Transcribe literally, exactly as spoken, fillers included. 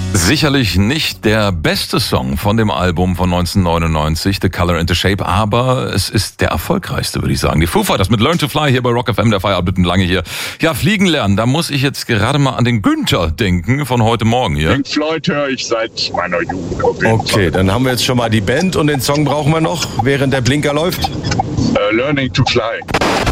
Sicherlich nicht der beste Song von dem Album von neunzehnhundertneunundneunzig, The Color and the Shape, aber es ist der erfolgreichste, würde ich sagen. Die Foo Fighters mit Learn to Fly hier bei Rock F M, der Feierabend lange hier. Ja, fliegen lernen, da muss ich jetzt gerade mal an den Günther denken von heute Morgen hier. Pink Floyd höre ich seit meiner Jugend. Okay, dann haben wir jetzt schon mal die Band und den Song brauchen wir noch, während der Blinker läuft. Uh, Learning to Fly.